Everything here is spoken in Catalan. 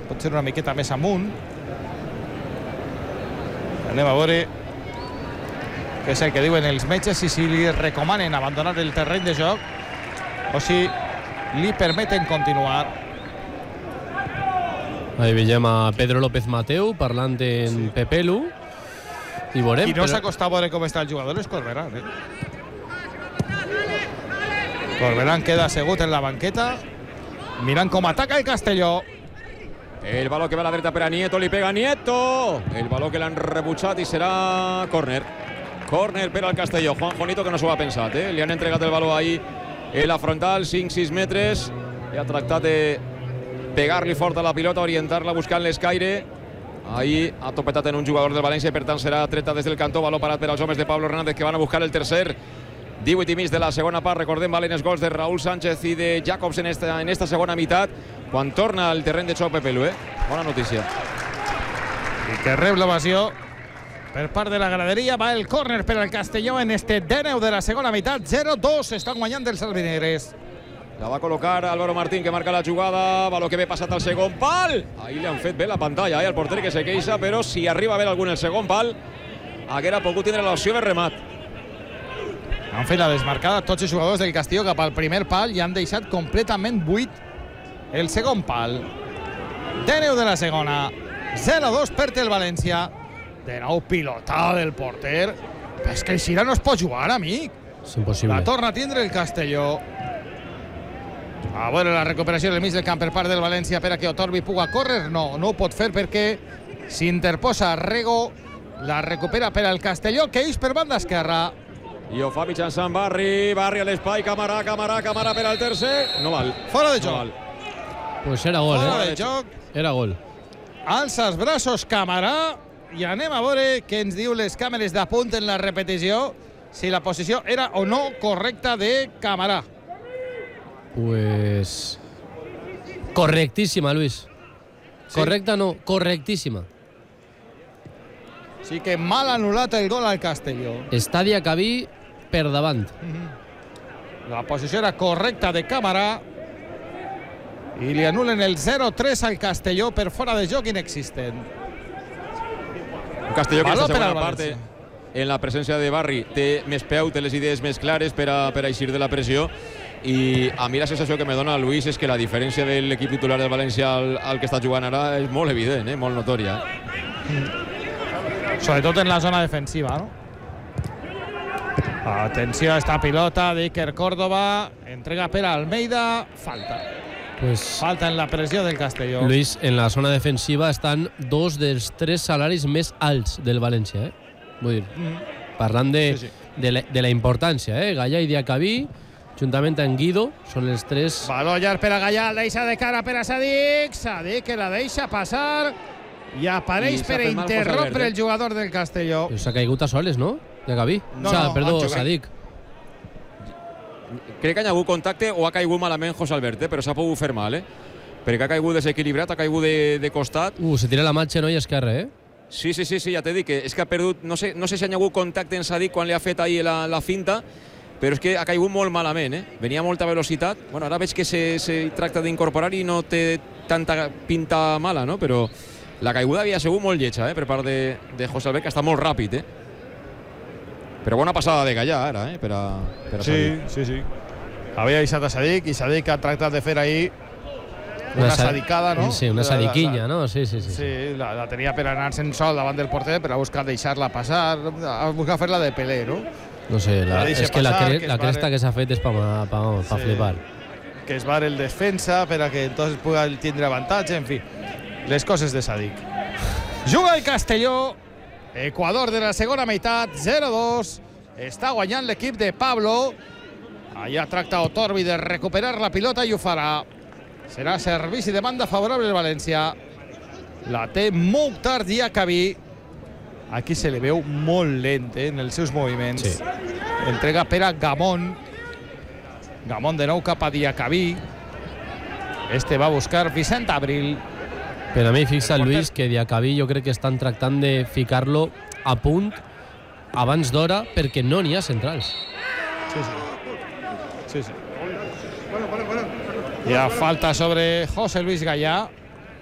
potser una miqueta més amunt. Anem a veure què és el que diuen els metges i si li recomanen abandonar el terreny de joc o si li permeten continuar. Ahí veiem a Pedro López Mateu parlant en Pepelu i veurem. I no s'acosta a veure com està el jugador, és Corberán. Corberán queda assegut en la banqueta mirant com ataca el Castelló. El baló que va a la dreta per a Nieto, li pega Nieto. El baló que l'han rebutjat i serà córner. Córner per al Castelló. Juan Jonito que no s'ho ha pensat, Li han entregat el baló ahí en la frontal, 5-6 metres. I ha tractat de pegar-li fort a la pilota, orientar-la buscant l'escaire. Ahí ha topetat en un jugador del València i per tant serà treta des del cantó. Baló parat per als homes de Pablo Hernández que van a buscar el tercer. 18 i mig de la segona part. Recordem, valen els gols de Raúl Sánchez i de Jacobs en esta segona meitat. Quan torna al terreny de xoc Pepelu, Bona notícia. I que rep l'ovació per part de la graderia. Va el córner per al Castelló en este 19 de la segona meitat. 0-2, estan guanyant els albinegres. La va col·locar Álvaro Martín, que marca la jugada. Baló que ve passat al segon pal. Ahí li han fet bé la pantalla, el porter que se queixa, però si arriba a haver algun el segon pal, haguera pogut tindre l'opció de remat. Han fet la desmarcada tots els jugadors del Castelló cap al primer pal i han deixat completament buit el segon pal. 19 de la segona. 0-2 perd el València. De nou pilotada del porter. Però és que així no es pot jugar, amic. És impossible. La torna a tindre el Castelló. A veure la recuperació del mig del camp per part del València per a que Otorbi puga córrer. No ho pot fer perquè s'interposa Rego. La recupera per al Castelló, que ix per banda esquerra. I ho fa mitjançant Barri a l'espai, Camarà per al tercer. No val. Fora de joc. Pues era gol, Fora de joc. Era gol. Alça els braços Camarà i anem a veure què ens diu les càmeres d'apunt en la repetició, si la posició era o no correcta de Camarà. Pues correctíssima, Luis. Sí. Correcta no, correctíssima. Sí que mal anul·lat el gol al Castelló. Està Diacabí per davant. La posició era correcta de Camarà i li anulen el 0-3 al Castelló per fora de joc inexistent. Un Castelló que en la segona part, en la presència de Barri, té més peu, té les idees més clares per a eixir de la pressió. I a mi la sensació que me dona Luis és que la diferència de l'equip titular del València al que està jugant ara és molt evident, molt notòria. Sobretot en la zona defensiva, no? Atenció a esta pilota d'Iker Córdoba. Entrega per Almeida. Falta. Falta en la pressió del Castelló. Luis, en la zona defensiva estan dos dels tres salaris més alts del València, Vull dir, parlant de la importància, Gallà i Diacabí, juntament amb Guido, són els tres... Baló llarg per a Gallà, deixa de cara per a Sadik. Sadik que la deixa passar i apareix per interrompre el jugador del Castelló. S'ha caigut a soles, no? Diacabí? Perdó, Sadik. Crec que ha hagut contacte o ha caigut malament José Albert, però s'ha pogut fer mal, perquè ha caigut desequilibrat, ha caigut de costat. Se tira la mà al genoll esquerre, Sí, ja t'he dit que és que ha perdut, no sé si ha hagut contacte en Sadik quan li ha fet ahir la finta, però és que ha caigut molt malament, Venia a molta velocitat. Bueno, ara veig que se tracta d'incorporar i no té tanta pinta mala, no? Però la caiguda havia sigut molt lletja, per part de José Albert, que està molt ràpid, Però bona passada de Gallà, ara, per a Sadik. Sí. Havia deixat a Sadik i Sadik ha tractat de fer ahir una sadicada, no? Sí, una sadiquinya, no? Sí. Sí, la tenia per anar-se'n sol davant del porter, però ha buscat deixar-la passar, ha buscat fer-la de Pelé, no? No sé, és que la cresta que s'ha fet és per flipar. Que es bar el defensa per a que entonces puga tindre avantatge, en fi, les coses de Sadik. Juga el Castelló, Equador de la segona meitat, 0-2. Està guanyant l'equip de Pablo. Allà tracta Otorbi de recuperar la pilota i ho farà. Serà servici de banda favorable al València. La té Mukhtar Diacabí. Aquí se li veu molt lent en els seus moviments. Sí. Entrega per a Gamón. Gamón de nou cap a Diacabí. Este va a buscar Vicent Abril. Per a mi, fixa, Luis, que Diacabí jo crec que estan tractant de ficar-lo a punt abans d'hora perquè no n'hi ha centrals. Sí. Hi ha falta sobre José Luis Gallà.